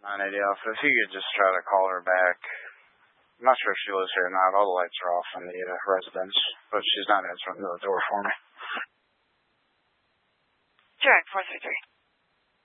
980 Alpha. If you could just try to call her back. I'm not sure if she lives here or not. All the lights are off in the residence, but she's not answering the door for me. Sure, 433.